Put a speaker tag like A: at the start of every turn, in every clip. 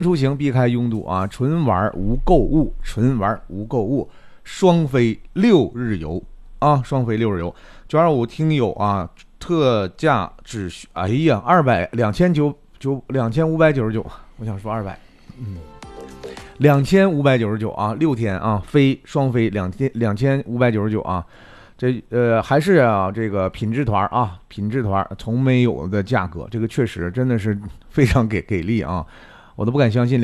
A: 出行避开拥堵啊，纯玩无购物，纯玩无购物，双飞6日游啊，双飞6日游，925听友啊，特价只需哎呀2599，我想说200，2599啊，6天啊，双飞2599啊。还是啊，这个品质团啊，品质团从没有的价格，这个确实真的是非常给力啊！我都不敢相信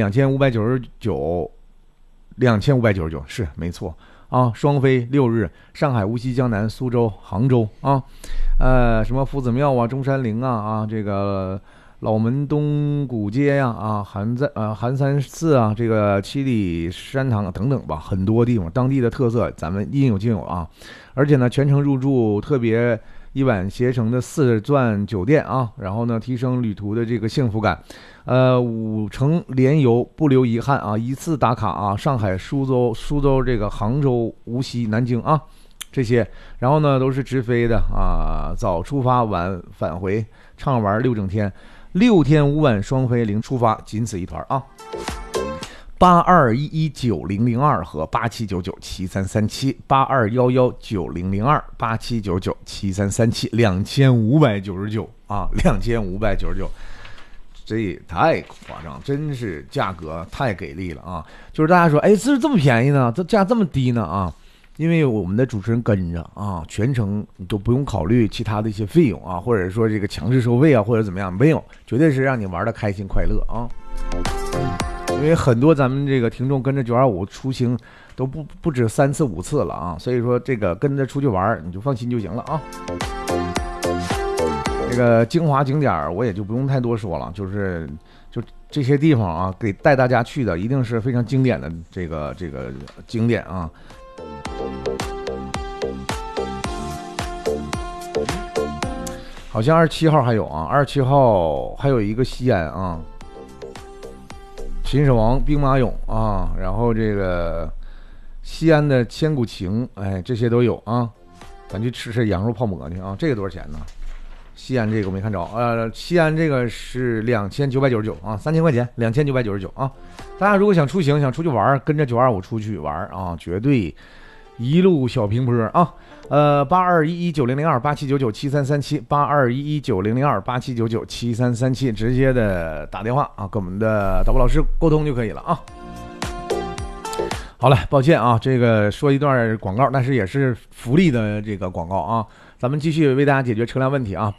A: ，2599是没错啊，双飞6日，上海、无锡、江南、苏州、杭州啊，什么夫子庙啊、中山陵啊，这个老门东古街呀寒山寺啊，这个七里山堂等等吧，很多地方当地的特色咱们应有尽有啊。而且呢，全程入住特别一晚携程的4钻酒店啊，然后呢，提升旅途的这个幸福感。5城连游不留遗憾啊，一次打卡啊，上海、苏州这个杭州、无锡、南京啊，这些，然后呢都是直飞的啊，早出发晚返回，畅玩6整天，6天5晚双飞0出发，仅此一团啊。82119002和87997337，8211900287997337，2599啊，2599，这也太夸张，真是价格太给力了啊！就是大家说，哎，这么便宜呢，这价这么低呢啊？因为我们的主持人跟着啊，全程你都不用考虑其他的一些费用啊，或者说这个强制收费啊，或者怎么样，没有，绝对是让你玩的开心快乐啊。因为很多咱们这个听众跟着925出行都不止3次5次了啊，所以说这个跟着出去玩你就放心就行了啊。这个精华景点我也就不用太多说了，就这些地方啊，带大家去的一定是非常经典的这个景点啊。好像27号还有啊，27号还有一个西安啊。秦始皇兵马俑啊，然后这个西安的千古情，哎，这些都有啊。咱去吃羊肉泡馍去啊，这个多少钱呢？西安这个我没看着，西安这个是2999啊，3000块钱，2999啊。大家如果想出行，想出去玩，跟着925出去玩啊，绝对一路小平坡啊。8211900287997337，8211900287997337，直接的打电话啊，跟我们的导播老师沟通就可以了啊。好了，抱歉啊，这个说一段广告，但是也是福利的这个广告啊。咱们继续为大家解决车辆问题啊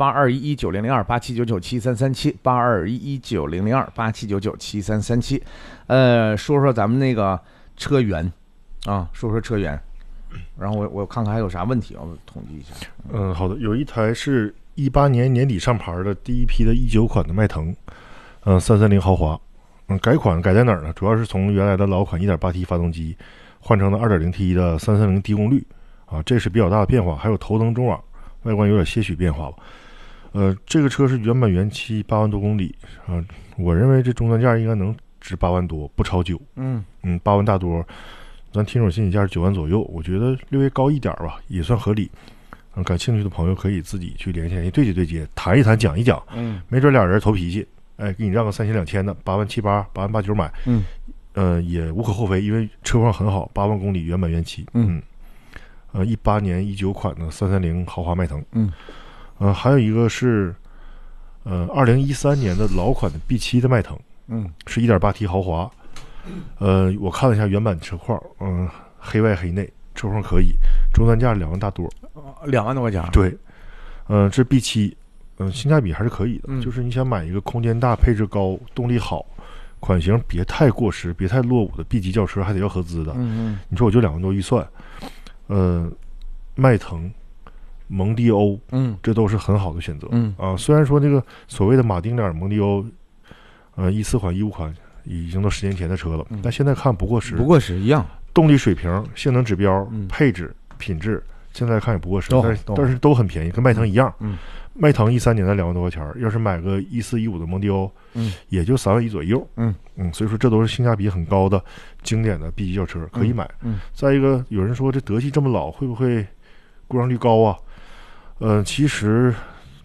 A: ，8211900287997337，8211900287997337。说说咱们那个车源啊，说说车源。然后我看看还有啥问题啊，我统计一下。
B: 好的，有一台是18年年底上牌的第一批的19款的迈腾，330豪华。改款改在哪儿呢？主要是从原来的老款 1.8T 发动机换成了 2.0T 的330低功率啊，这是比较大的变化。还有头灯中网，外观有点些许变化吧。这个车是原版原漆8万多公里啊，我认为这终端价应该能值8万多，不超9。8万大多。咱听众心理价是9万左右，我觉得略微高一点吧，也算合理。感兴趣的朋友可以自己去联系对接，谈一谈，讲一讲。没准俩人头脾气，哎，给你让个3000-2000的8万78、8万89买，也无可厚非，因为车况很好，8万公里原版原漆。18年19款的330豪华迈腾。还有一个是2013年的老款的 B7 的迈腾，是 1.8T 豪华。我看了一下原版车况，黑外黑内，车况可以，终端价2万大多
A: ，2万多块钱。
B: 对，这 B7，性价比还是可以的，就是你想买一个空间大、配置高、动力好、款型别太过时、别太落伍的 B 级轿车，还得要合资的。你说我就2万多预算，迈腾、蒙迪欧，这都是很好的选择。虽然说这个所谓的马丁脸蒙迪欧，14款、15款。已经都10年前的车了，但现在看不过时一样。动力水平、性能指标、配置、品质，现在看也不过时，但是都很便宜，跟迈腾一样。迈腾13年的2万多块钱，要是买个14、15的蒙迪欧，也就3万1左右。所以说这都是性价比很高的经典的 B 级轿车，可以买。再一个，有人说这德系这么老，会不会故障率高啊？其实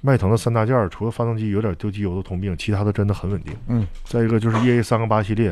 B: 迈腾的3大件除了发动机有点丢机油的通病，其他的真的很稳定。
A: 嗯，
B: 再一个就是 EA3个8系列，